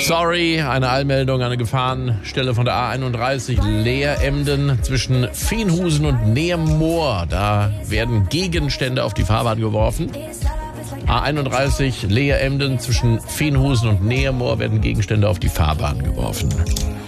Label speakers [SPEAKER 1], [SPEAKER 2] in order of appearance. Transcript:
[SPEAKER 1] Sorry, eine Eilmeldung, eine Gefahrenstelle von der A31 Leer-Emden zwischen Veenhusen und Nehemoor. Da werden Gegenstände auf die Fahrbahn geworfen. A31 Leer-Emden zwischen Veenhusen und Nehemoor werden Gegenstände auf die Fahrbahn geworfen.